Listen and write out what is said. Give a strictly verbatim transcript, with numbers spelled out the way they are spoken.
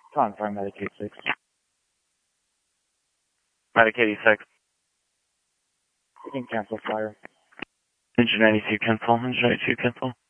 Confirm Medicaid six. Medicaid six. You can cancel flyer. Engine ninety-two cancel. Engine ninety-two cancel.